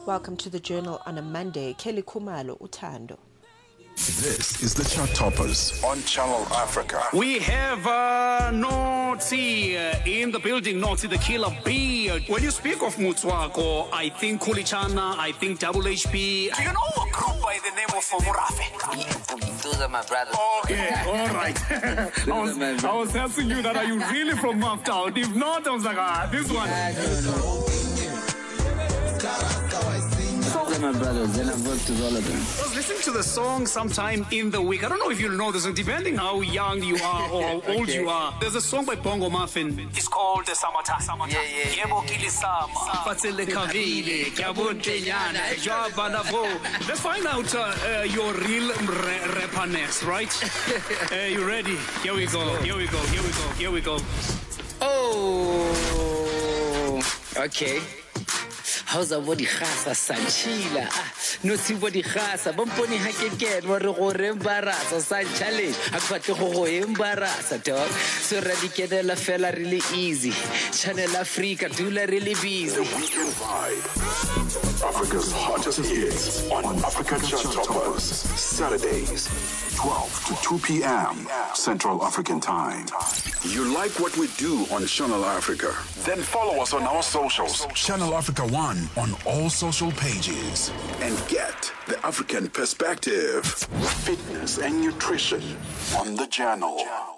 Welcome to the Journal on a Monday. Kelly Kumalo, Utando. This is the Chart Toppers on Channel Africa. We have Notsi in the building, Notsi the Killer B. When you speak of Mutswako, I think Kulichana, I think Double HP. Do you know a group by the name of Murafe? Those are my brothers. Okay, all right. I was asking you that, are you really from Maftown? If not, I was like, this one. Those are my brothers, and I've worked with all of them. I was listening to the song sometime in the week. I don't know if you know this, depending how young you are or how old you are. There's a song by Bongo Muffin. It's called the Samata. Let's find out your real rapperness, right? You ready? Here we go. Oh, okay. How's a body khasa sanchila? No see body khasa. Bomponi hakeket wa re go re embarasa san challenge. Akwatle go go embarasa dog. So radikedela fela really easy. Channel Africa dula really busy. The Weekend Vibe. Africa's hottest hits on Africa Chart Toppers. Saturdays, 12 to 2 p.m. Central African Time. You like what we do on Channel Africa? Then follow us on our socials. Channel Africa 1 on all social pages. And get the African perspective. Fitness and nutrition on the channel.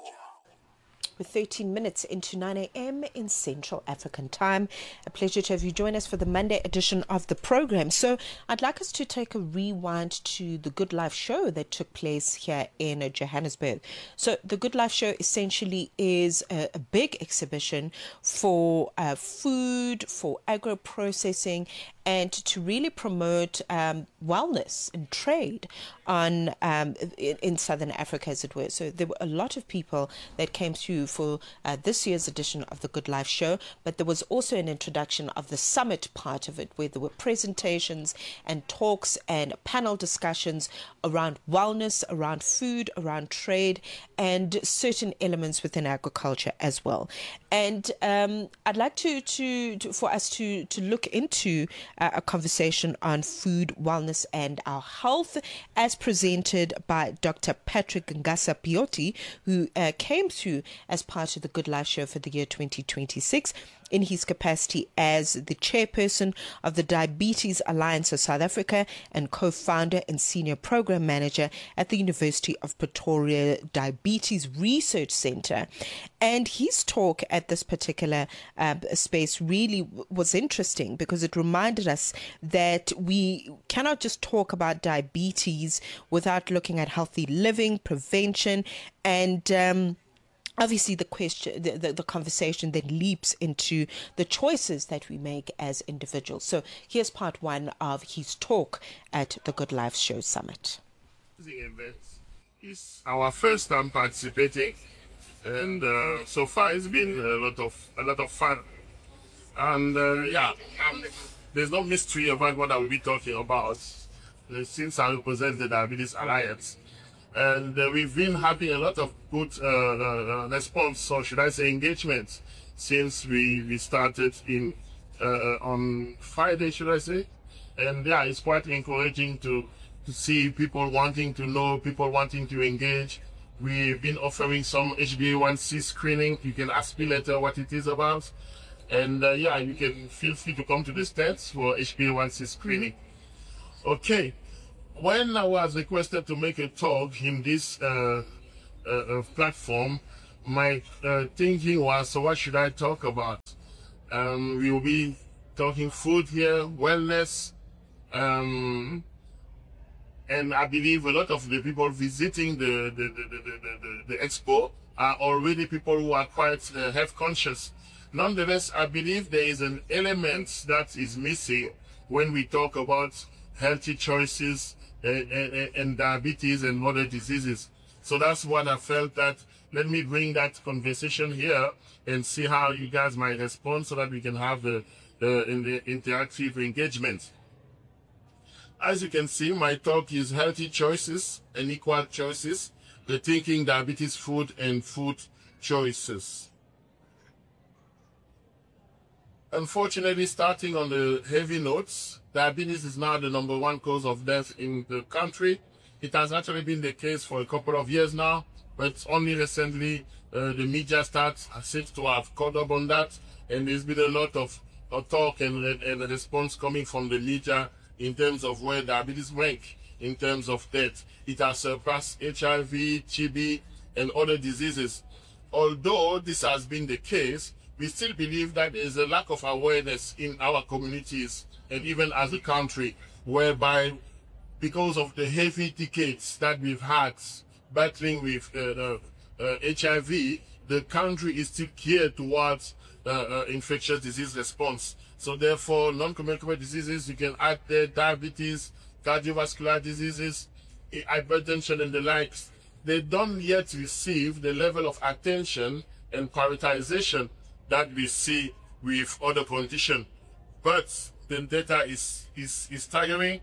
With 13 minutes into 9 a.m. in Central African Time. A pleasure to have you join us for the Monday edition of the program. So I'd like us to take a rewind to the Good Life show that took place here in Johannesburg. So the Good Life show essentially is a big exhibition for food, for agro-processing, and to really promote wellness and trade on in Southern Africa, as it were. So there were a lot of people that came through for this year's edition of the Good Life show, but there was also an introduction of the summit part of it, where there were presentations and talks and panel discussions around wellness, around food, around trade, and certain elements within agriculture as well. And I'd like for us to look into a conversation on food, wellness, and our health, as presented by Dr. Patrick Ngasa Pioti, who came through as part of the Good Life show for the year 2026 in his capacity as the chairperson of the Diabetes Alliance of South Africa and co-founder and senior program manager at the University of Pretoria Diabetes Research Center. And his talk at this particular space really was interesting, because it reminded us that we cannot just talk about diabetes without looking at healthy living, prevention, and obviously, the conversation then leaps into the choices that we make as individuals. So here's part one of his talk at the Good Life Show Summit. It's our first time participating, and so far it's been a lot of fun. And there's no mystery about what I will be talking about since I represent the Diabetes Alliance. And we've been having a lot of good response, or should I say engagement, since we started on Friday, should I say. And yeah, it's quite encouraging to see people wanting to know, people wanting to engage. We've been offering some HbA1c screening. You can ask me later what it is about. And you can feel free to come to the stands for HbA1c screening. Okay. When I was requested to make a talk in this platform, my thinking was, so what should I talk about? We will be talking food here, wellness, and I believe a lot of the people visiting the expo are already people who are quite health conscious. Nonetheless, I believe there is an element that is missing when we talk about healthy choices and diabetes and other diseases. So that's what I felt that let me bring that conversation here and see how you guys might respond so that we can have the interactive engagement. As you can see, my talk is healthy choices and equal choices, rethinking diabetes food and food choices. Unfortunately, starting on the heavy notes, diabetes is now the #1 cause of death in the country. It has actually been the case for a couple of years now, but only recently the media seems to have caught up on that, and there's been a lot of talk and response coming from the media in terms of where diabetes rank in terms of death. It has surpassed HIV, TB, and other diseases. Although this has been the case, we still believe that there is a lack of awareness in our communities and even as a country, whereby because of the heavy decades that we've had battling with HIV, the country is still geared towards infectious disease response. So therefore, non-communicable diseases, you can add there diabetes, cardiovascular diseases, hypertension and the likes. They don't yet receive the level of attention and prioritization that we see with other conditions. But the data is staggering.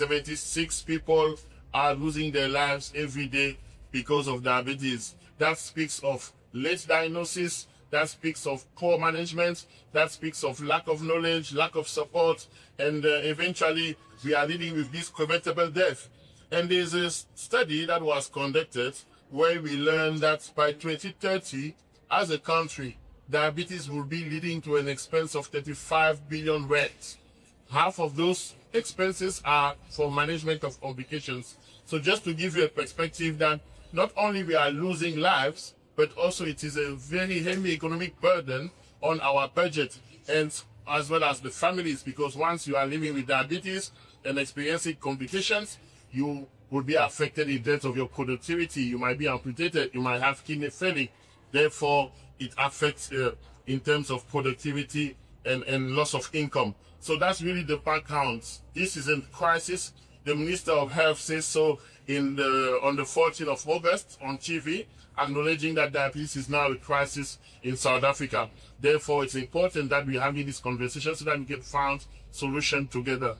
76 people are losing their lives every day because of diabetes. That speaks of late diagnosis, that speaks of poor management, that speaks of lack of knowledge, lack of support, and eventually we are dealing with this preventable death. And there's a study that was conducted where we learned that by 2030, as a country, diabetes will be leading to an expense of 35 billion rands. Half of those expenses are for management of complications. So just to give you a perspective that not only we are losing lives, but also it is a very heavy economic burden on our budget and as well as the families, because once you are living with diabetes and experiencing complications, you will be affected in terms of your productivity. You might be amputated, you might have kidney failure. Therefore, it affects in terms of productivity and loss of income. So that's really the background. This is a crisis. The Minister of Health says so on the 14th of August on TV, acknowledging that diabetes is now a crisis in South Africa. Therefore, it's important that we're having this conversation so that we can find solution together.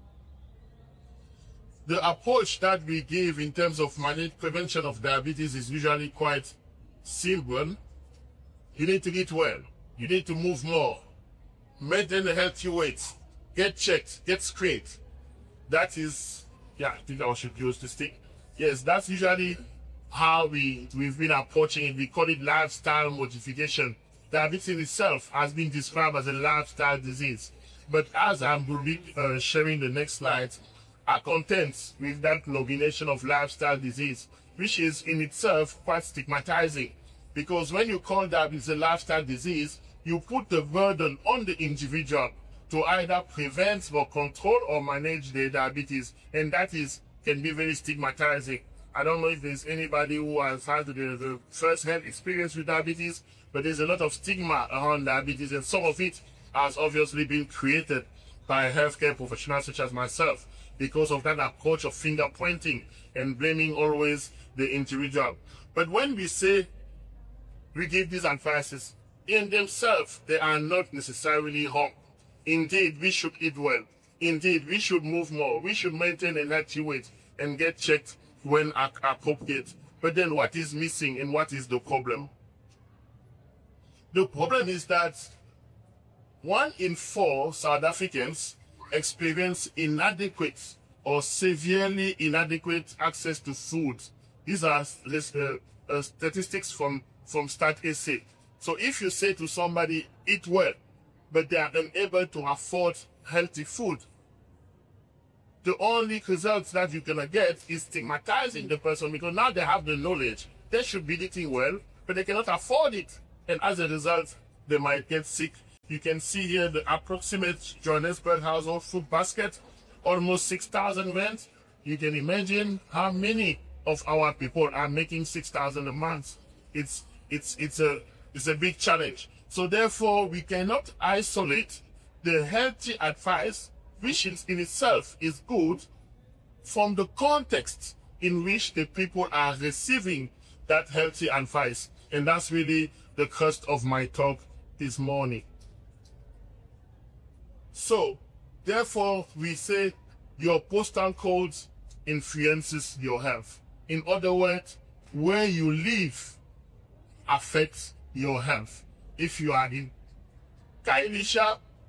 The approach that we give in terms of prevention of diabetes is usually quite simple. You need to eat well. You need to move more. Maintain a healthy weight. Get checked. Get screened. That is, yeah, I think I should use the stick. Yes, that's usually how we've been approaching it. We call it lifestyle modification. Diabetes itself has been described as a lifestyle disease. But as I'm going to be sharing the next slide, are content with that nomination of lifestyle disease, which is in itself quite stigmatizing. Because when you call diabetes a lifestyle disease, you put the burden on the individual to either prevent or control or manage their diabetes. And that can be very stigmatizing. I don't know if there's anybody who has had the first-hand experience with diabetes, but there's a lot of stigma around diabetes, and some of it has obviously been created by healthcare professionals such as myself because of that approach of finger pointing and blaming always the individual. But when we say we give these advices, in themselves, they are not necessarily wrong. Indeed, we should eat well. Indeed, we should move more. We should maintain a healthy weight and get checked when appropriate. But then what is missing and what is the problem? The problem is that 1 in 4 South Africans experience inadequate or severely inadequate access to food. These are statistics from Stat SA. So if you say to somebody, eat well, but they are unable to afford healthy food, the only results that you're going to get is stigmatizing the person, because now they have the knowledge. They should be eating well, but they cannot afford it. And as a result, they might get sick. You can see here the approximate Johannesburg household food basket, almost 6,000 rand. You can imagine how many of our people are making 6,000 a month. It's a big challenge. So therefore, we cannot isolate the healthy advice, which in itself is good, from the context in which the people are receiving that healthy advice. And that's really the crust of my talk this morning. So, therefore, we say your postal code influences your health. In other words, where you live affects your health. If you are in Khayelitsha,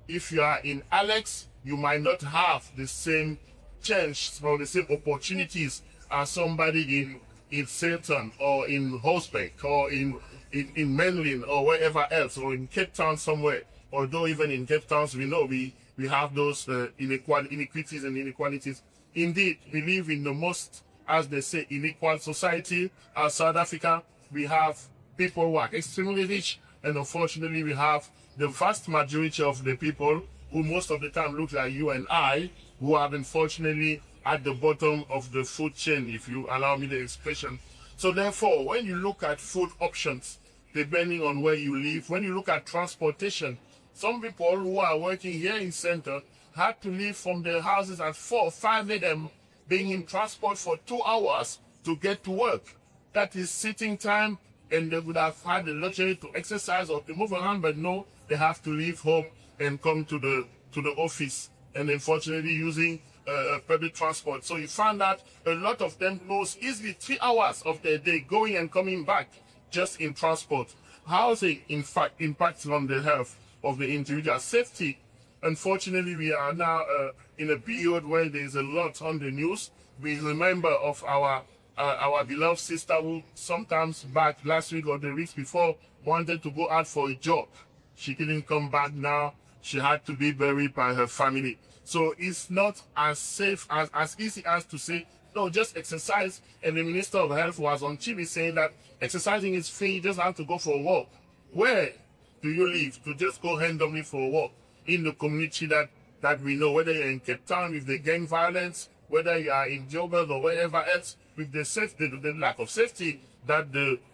If you are in Alex, you might not have the same chance or the same opportunities as somebody in Satan or in Horsbeck or in Menlyn or wherever else, or in Cape Town somewhere. Although even in Cape Town, we know we have those inequities and inequalities. Indeed, we live in the most, as they say, unequal society. As South Africa, we have people who are extremely rich, and unfortunately, we have the vast majority of the people who most of the time look like you and I, who are unfortunately at the bottom of the food chain, if you allow me the expression. So therefore, when you look at food options, depending on where you live, when you look at transportation, some people who are working here in Center had to leave from their houses at 4 or 5 a.m., being in transport for 2 hours to get to work. That is sitting time, and they would have had the luxury to exercise or to move around, but no, they have to leave home and come to the office, and unfortunately using public transport. So you find that a lot of them lose easily 3 hours of their day going and coming back just in transport. Housing, in fact, impacts on the health of the individual. Safety, unfortunately, we are now in a period where there is a lot on the news. We remember of our beloved sister who sometimes back last week or the weeks before wanted to go out for a job. She didn't come back now. She had to be buried by her family. So it's not as safe, as easy as to say, no, just exercise. And the Minister of Health was on TV saying that exercising is free, you just have to go for a walk. Where do you live to just go randomly for a walk in the community that we know, whether you're in Cape Town with the gang violence, whether you are in Joburg or wherever else, with the safety, the lack of safety that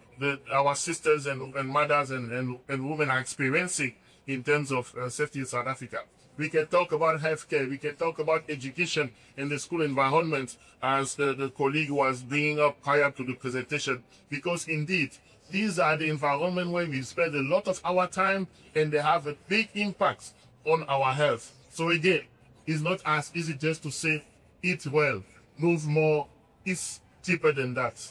our sisters and mothers and women are experiencing in terms of safety in South Africa. We can talk about healthcare, we can talk about education in the school environment, as the colleague was bringing up prior to the presentation, because indeed, these are the environment where we spend a lot of our time, and they have a big impact on our health. So again, it's not as easy just to say, eat well, move more. It's deeper than that.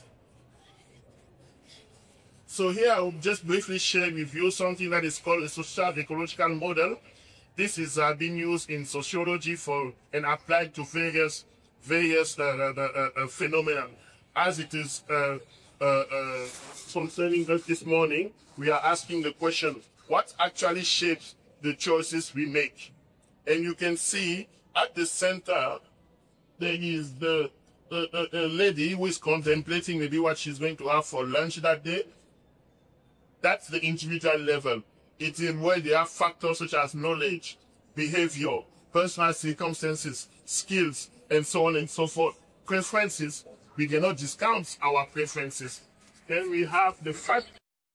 So here I'll just briefly share with you something that is called a social ecological model. This is being used in sociology and applied to various phenomena. As it is concerning us this morning, we are asking the question, what actually shapes the choices we make? And you can see at the center, there is the lady who is contemplating maybe what she's going to have for lunch that day. That's the individual level. It is where there are factors such as knowledge, behavior, personal circumstances, skills, and so on and so forth. Preferences, we cannot discount our preferences. Then we have the fact.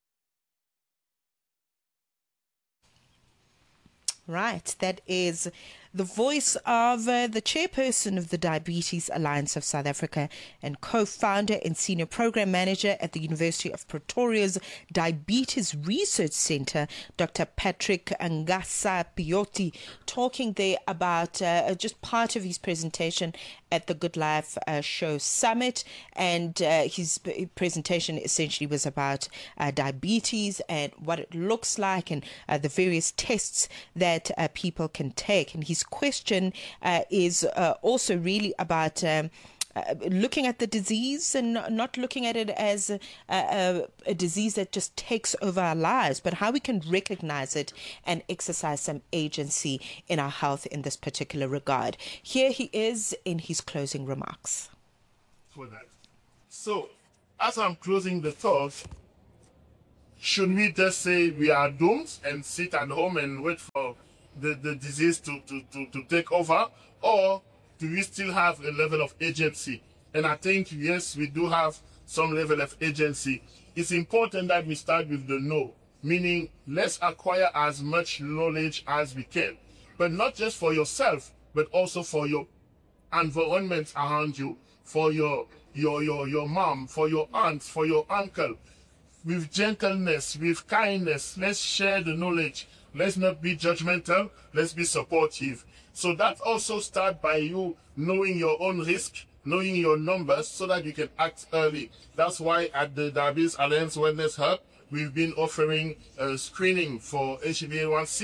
Right, that is the voice of the chairperson of the Diabetes Alliance of South Africa and co-founder and senior program manager at the University of Pretoria's Diabetes Research Center, Dr. Patrick Ngasa Pioti, talking there about just part of his presentation at the Good Life Show Summit. And his presentation essentially was about diabetes and what it looks like and the various tests that people can take. And his question is also really about looking at the disease and not looking at it as a disease that just takes over our lives, but how we can recognize it and exercise some agency in our health in this particular regard. Here he is in his closing remarks. For that. So, as I'm closing the talk, should we just say we are doomed and sit at home and wait for the disease to take over, or do we still have a level of agency? And I think, yes, we do have some level of agency. It's important that we start with the no, meaning let's acquire as much knowledge as we can, but not just for yourself, but also for your environment around you, for your mom, for your aunt, for your uncle. With gentleness, with kindness, let's share the knowledge. Let's not be judgmental. Let's be supportive. So that also starts by you knowing your own risk, knowing your numbers, so that you can act early. That's why at the Diabetes Alliance Wellness Hub, we've been offering screening for HbA1c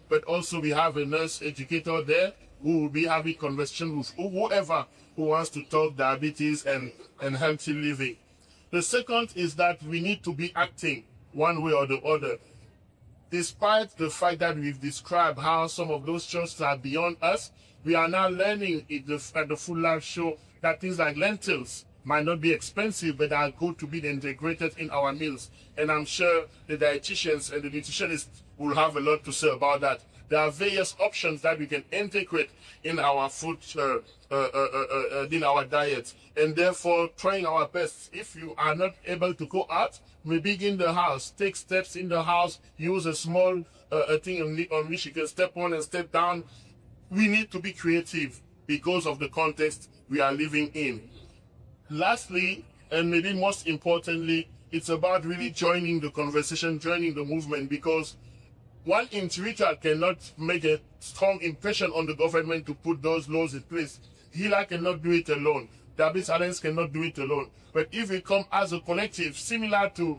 but also we have a nurse educator there who will be having conversation with whoever who wants to talk diabetes and healthy living. The second is that we need to be acting one way or the other. Despite the fact that we've described how some of those choices are beyond us, we are now learning at the Food Life Show that things like lentils might not be expensive, but are good to be integrated in our meals. And I'm sure the dietitians and the nutritionists will have a lot to say about that. There are various options that we can integrate in our food, in our diet, and therefore trying our best. If you are not able to go out, maybe in the house, take steps in the house, use a small thing on which you can step on and step down. We need to be creative because of the context we are living in. Lastly, and maybe most importantly, it's about really joining the conversation, joining the movement, because one individual cannot make a strong impression on the government to put those laws in place. HEALA cannot do it alone. Diabetes Alliance cannot do it alone. But if we come as a collective, similar to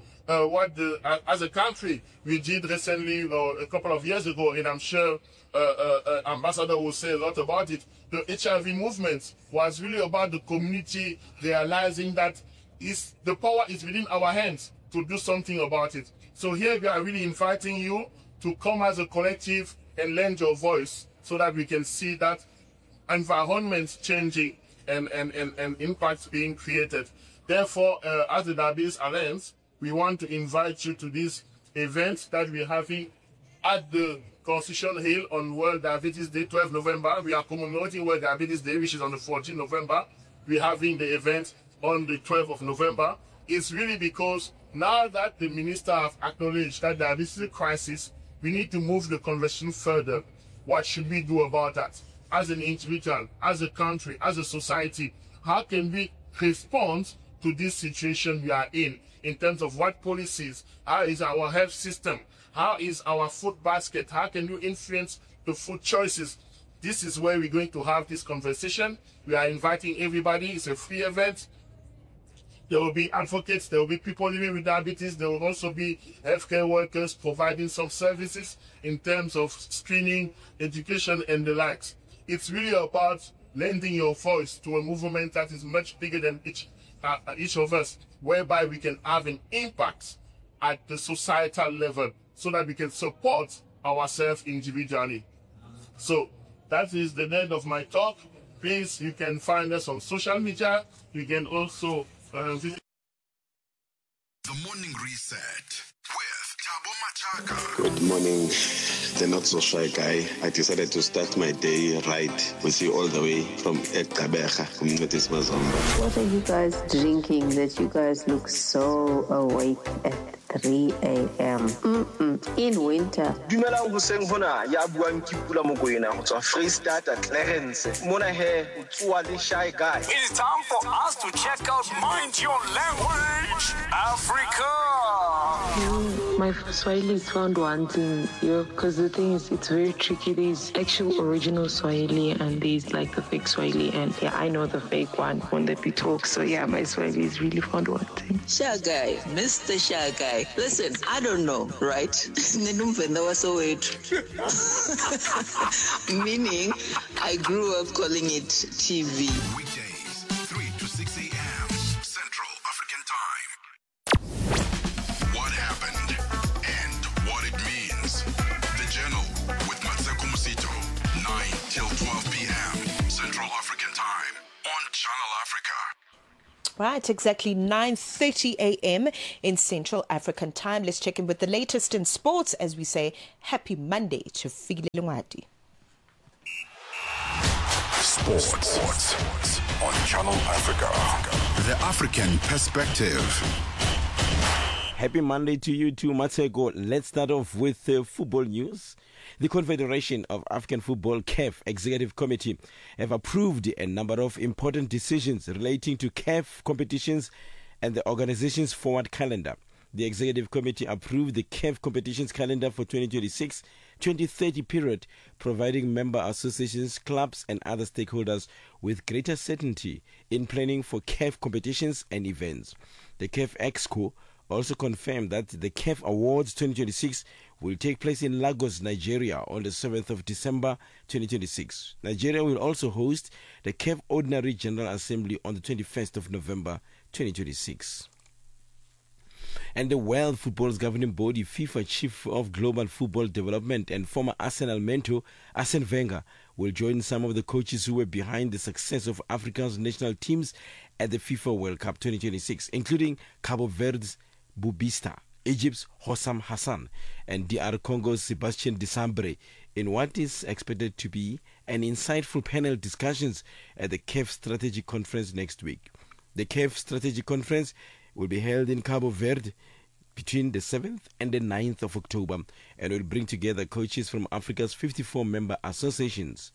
as a country we did recently or a couple of years ago, and I'm sure Ambassador will say a lot about it, the HIV movement was really about the community realizing that the power is within our hands to do something about it. So here we are really inviting you to come as a collective and lend your voice so that we can see that environment changing and impacts being created. Therefore, as the Diabetes Alliance, we want to invite you to this event that we're having at the Constitution Hill on World Diabetes Day, 12 November. We are commemorating World Diabetes Day, which is on the 14th November. We're having the event on the 12th of November. It's really because now that the minister have acknowledged that diabetes is a crisis, we need to move the conversation further. What should we do about that? As an individual, as a country, as a society, how can we respond to this situation we are in terms of what policies, how is our health system, how is our food basket, how can you influence the food choices? This is where we're going to have this conversation. We are inviting everybody. It's a free event. There will be advocates, there will be people living with diabetes, there will also be healthcare workers providing some services in terms of screening, education, and the likes. It's really about lending your voice to a movement that is much bigger than each of us, whereby we can have an impact at the societal level so that we can support ourselves individually. So that is the end of my talk. Please, you can find us on social media. You can also visit The Morning Reset with Thabo Machaka. Good morning, the not so shy guy. I decided to start my day right with you all the way from Ekabeja, Community Mazomba. What are you guys drinking that you guys look so awake at 3 a.m. In winter? Dumelang hoseng hona ya buang ke Pula Mokoena go tswa Freestata Clarence. Mona he o tswa le shy guy. It's time for us to check out Mind Your Language Africa. My Swahili is found wanting, because the thing is, it's very tricky. There's actual original Swahili and there's like the fake Swahili, and yeah, I know the fake one when that we talk. So yeah, my Swahili is really found wanting. Shy guy, Mr. Shy guy. Listen, I don't know, right? Meaning, I grew up calling it TV. Weekdays, 3 to 6 a.m. Central African Time. What happened and what it means. The Journal with Matseko Musito, 9 till 12 p.m. Central African Time on Channel Africa. Right, exactly 9:30 a.m. in Central African Time. Let's check in with the latest in sports as we say happy Monday to Fikile Lungati. Sports on Channel Africa. The African Perspective. Happy Monday to you too, Matseko. Let's start off with football news. The Confederation of African Football, CAF Executive Committee, have approved a number of important decisions relating to CAF competitions and the organization's forward calendar. The Executive Committee approved the CAF competitions calendar for 2026-2030 period, providing member associations, clubs and other stakeholders with greater certainty in planning for CAF competitions and events. The CAF Exco also confirmed that the CAF Awards 2026 will take place in Lagos, Nigeria on the 7th of December 2026. Nigeria will also host the CAF Ordinary General Assembly on the 21st of November 2026. And the World Football's governing body, FIFA Chief of Global Football Development and former Arsenal mentor Arsene Wenger, will join some of the coaches who were behind the success of Africa's national teams at the FIFA World Cup 2026, including Cabo Verde's Bubista, Egypt's Hossam Hassan, and DR Congo's Sebastian Desambre, in what is expected to be an insightful panel discussions at the CAF Strategic Conference next week. The CAF Strategic Conference will be held in Cabo Verde between the 7th and the 9th of October and will bring together coaches from Africa's 54 member associations.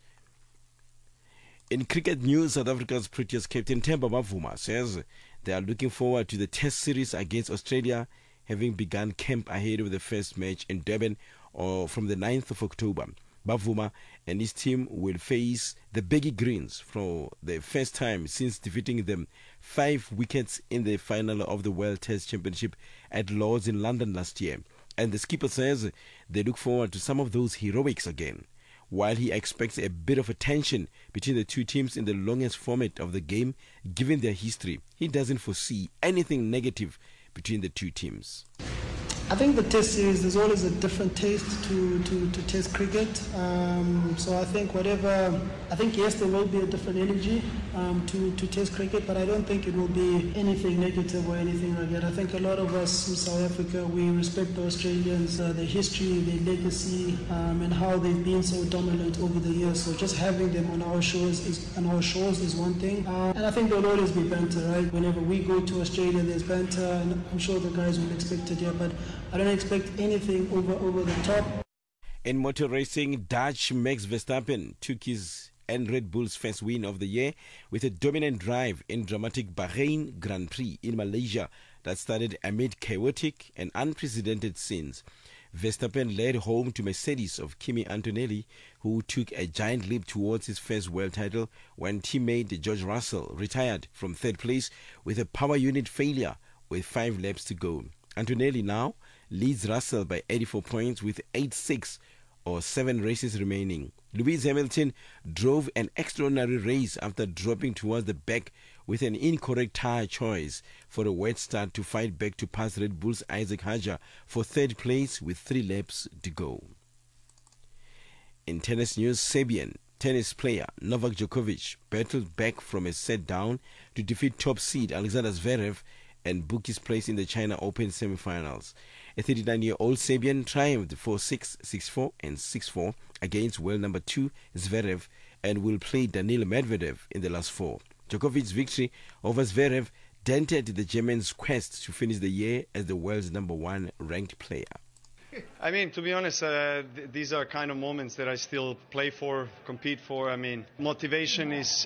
In cricket news, South Africa's Proteas captain Themba Bavuma says they are looking forward to the Test series against Australia, having begun camp ahead of the first match in Durban from the 9th of October. Bavuma and his team will face the Beggy Greens for the first time since defeating them 5 wickets in the final of the World Test Championship at Lord's in London last year. And the skipper says they look forward to some of those heroics again. While he expects a bit of a tension between the two teams in the longest format of the game, given their history, he doesn't foresee anything negative between the two teams. I think the Test series, there's always a different taste to Test cricket. So I think yes, there will be a different energy to Test cricket, but I don't think it will be anything negative or anything like that. I think a lot of us in South Africa, we respect the Australians, their history, their legacy, and how they've been so dominant over the years. So just having them on our shores is one thing. And I think there'll always be banter, right? Whenever we go to Australia, there's banter, and I'm sure the guys will expect it here, but I don't expect anything over the top. In motor racing, Dutch Max Verstappen took his and Red Bull's first win of the year with a dominant drive in dramatic Bahrain Grand Prix in Malaysia that started amid chaotic and unprecedented scenes. Verstappen led home to Mercedes of Kimi Antonelli, who took a giant leap towards his first world title when teammate George Russell retired from third place with a power unit failure with 5 laps to go. Antonelli now leads Russell by 84 points with 8-6 or 7 races remaining. Lewis Hamilton drove an extraordinary race after dropping towards the back with an incorrect tyre choice for a wet start to fight back to pass Red Bull's Isaac Hadjar for third place with 3 laps to go. In tennis news, Serbian tennis player Novak Djokovic battled back from a set down to defeat top seed Alexander Zverev and book his place in the China Open semi-finals. A 39-year-old Serbian triumphed 4-6, 6-4 and 6-4 against world number 2 Zverev and will play Daniil Medvedev in the last 4. Djokovic's victory over Zverev dented the German's quest to finish the year as the world's number 1 ranked player. I mean, to be honest, these are kind of moments that I still play for, compete for. I mean, motivation is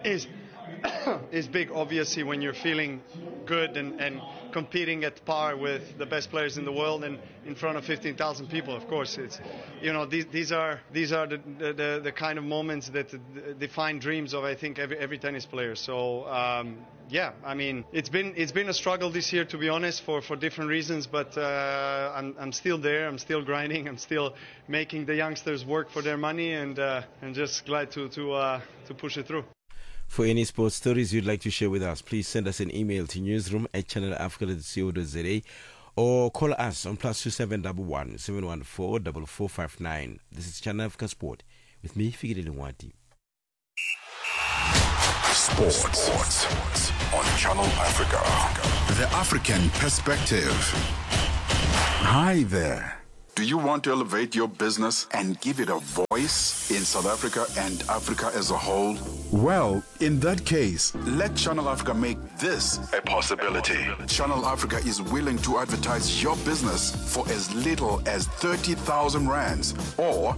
big, obviously, when you're feeling good and competing at par with the best players in the world and in front of 15,000 people. Of course, it's, you know, these are the kind of moments that define dreams of, I think, every tennis player. So yeah, I mean, it's been a struggle this year, to be honest, for different reasons, but I'm still there. I'm still grinding. I'm still making the youngsters work for their money, and just glad to push it through. For any sports stories you'd like to share with us, please send us an email to newsroom@channelafrica.co.za or call us on +2711 714 4459. This is Channel Africa Sport with me, Fikile Lungwati. Sports on Channel Africa. The African perspective. Hi there. Do you want to elevate your business and give it a voice in South Africa and Africa as a whole? Well, in that case, let Channel Africa make this a possibility. Channel Africa is willing to advertise your business for as little as 30,000 rands or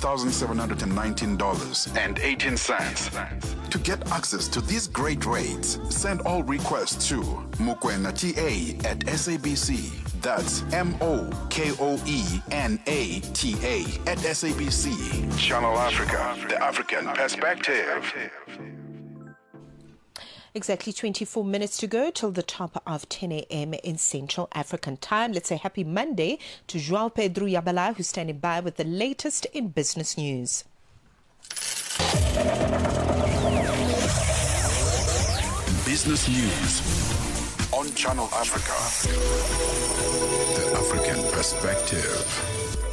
$1,719.18. To get access to these great rates, send all requests to mokoenata@SABC. That's MOKOENATA@SABC. Channel Africa, the African perspective. Exactly 24 minutes to go till the top of 10 a.m. in Central African Time. Let's say happy Monday to João Pedro Yabala, who's standing by with the latest in business news. Business News on Channel Africa. The African Perspective.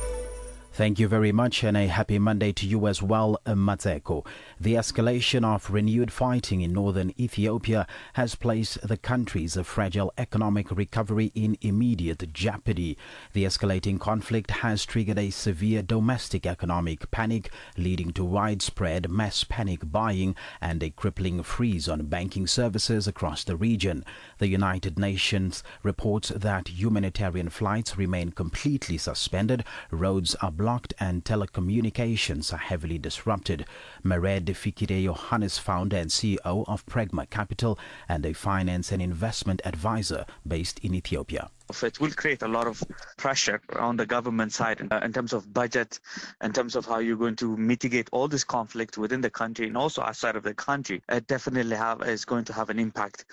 Thank you very much, and a happy Monday to you as well, Matseko. The escalation of renewed fighting in northern Ethiopia has placed the country's fragile economic recovery in immediate jeopardy. The escalating conflict has triggered a severe domestic economic panic, leading to widespread mass panic buying and a crippling freeze on banking services across the region. The United Nations reports that humanitarian flights remain completely suspended, roads are blocked and telecommunications are heavily disrupted. Mered Fikire Johannes, founder and CEO of Pregma Capital and a finance and investment advisor based in Ethiopia. It will create a lot of pressure on the government side in terms of budget, in terms of how you're going to mitigate all this conflict within the country and also outside of the country. It definitely is going to have an impact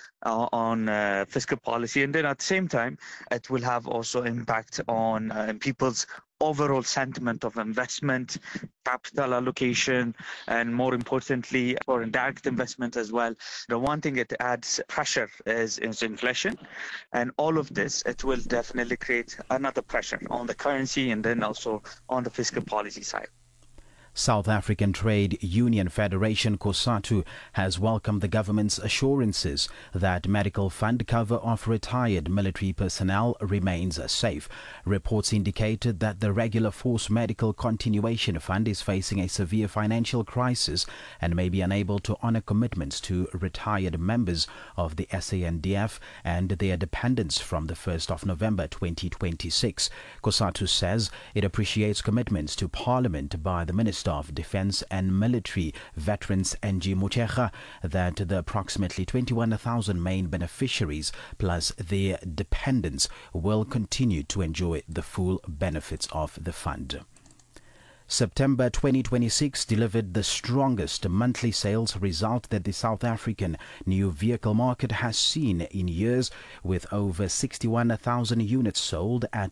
on fiscal policy, and then at the same time, it will have also impact on people's overall sentiment of investment, capital allocation, and more importantly, foreign direct investment as well. The one thing it adds pressure is inflation, and all of this, it will definitely create another pressure on the currency and then also on the fiscal policy side. South African Trade Union Federation COSATU has welcomed the government's assurances that medical fund cover of retired military personnel remains safe. Reports indicated that the Regular Force Medical Continuation Fund is facing a severe financial crisis and may be unable to honour commitments to retired members of the SANDF and their dependents from the 1st of November 2026. COSATU says it appreciates commitments to Parliament by the Minister of Defence and Military Veterans NG Mochega that the approximately 21,000 main beneficiaries plus their dependents will continue to enjoy the full benefits of the fund. September 2026 delivered the strongest monthly sales result that the South African new vehicle market has seen in years, with over 61,000 units sold at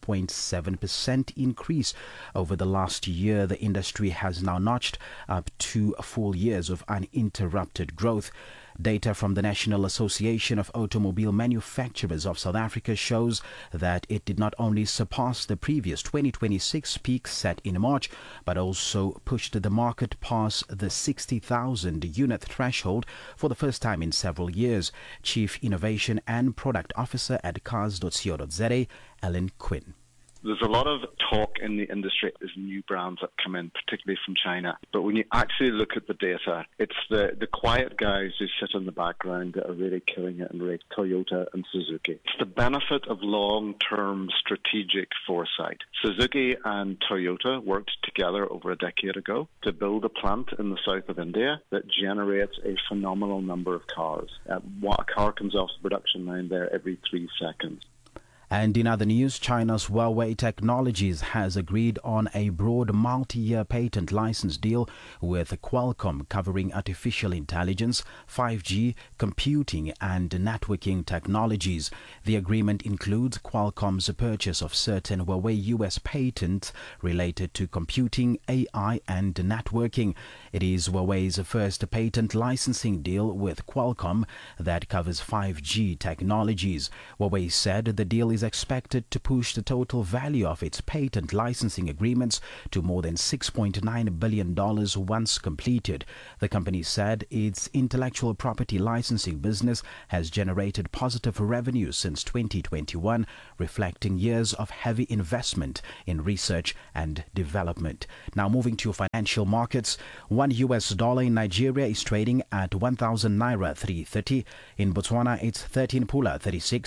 12.7% increase over the last year. The industry has now notched up 2 full years of uninterrupted growth. Data from the National Association of Automobile Manufacturers of South Africa shows that it did not only surpass the previous 2026 peak set in March, but also pushed the market past the 60,000 unit threshold for the first time in several years. Chief Innovation and Product Officer at cars.co.za, Ellen Quinn. There's a lot of talk in the industry as new brands that come in, particularly from China. But when you actually look at the data, it's the quiet guys who sit in the background that are really killing it in rate, Toyota and Suzuki. It's the benefit of long-term strategic foresight. Suzuki and Toyota worked together over a decade ago to build a plant in the south of India that generates a phenomenal number of cars. A car comes off the production line there every 3 seconds. And in other news, China's Huawei Technologies has agreed on a broad multi-year patent license deal with Qualcomm covering artificial intelligence, 5G, computing and networking technologies. The agreement includes Qualcomm's purchase of certain Huawei US patents related to computing, AI and networking. It is Huawei's first patent licensing deal with Qualcomm that covers 5G technologies. Huawei said the deal is expected to push the total value of its patent licensing agreements to more than $6.9 billion once completed. The company said its intellectual property licensing business has generated positive revenue since 2021, reflecting years of heavy investment in research and development. Now moving to financial markets, $1 in Nigeria is trading at 1,000 naira 330. In Botswana, it's 13 pula 36.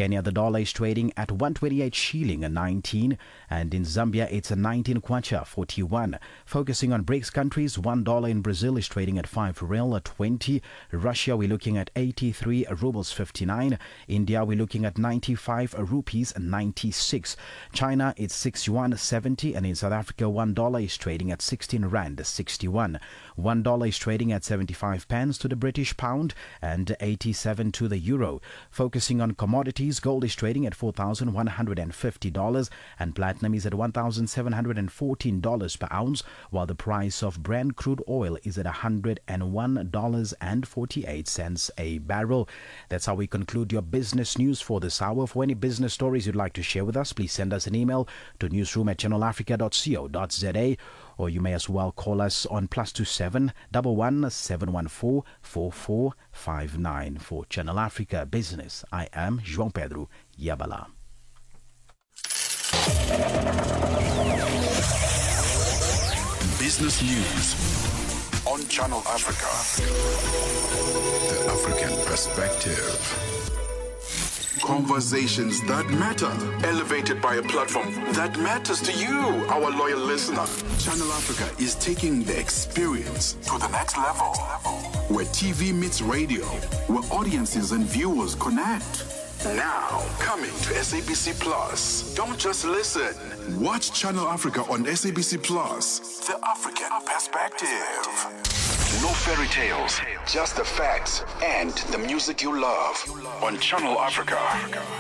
Kenya, the dollar is trading at 128 shilling and 19, and in Zambia it's a 19 kwacha 41. Focusing on BRICS countries, $1 in Brazil is trading at 5 real 20. Russia, we're looking at 83 rubles 59. India, we're looking at 95 rupees 96. China, it's 61.70, and in South Africa, $1 is trading at 16 rand 61. $1 is trading at 75 pence to the British pound and 87 to the euro. Focusing on commodities, gold is trading at $4,150 and platinum is at $1,714 per ounce, while the price of Brent crude oil is at $101.48 a barrel. That's how we conclude your business news for this hour. For any business stories you'd like to share with us, please send us an email to newsroom@channelafrica.co.za, or you may as well call us on +27 11 714 4459. For Channel Africa Business, I am João Pedro Yabala. Business News on Channel Africa. The African Perspective. Conversations that matter, elevated by a platform that matters to you, our loyal listener. Channel Africa is taking the experience to the next level, where TV meets radio, where audiences and viewers connect. Now, coming to SABC Plus. Don't just listen. Watch Channel Africa on SABC Plus. The African Perspective. No fairy tales, just the facts and the music you love on Channel Africa.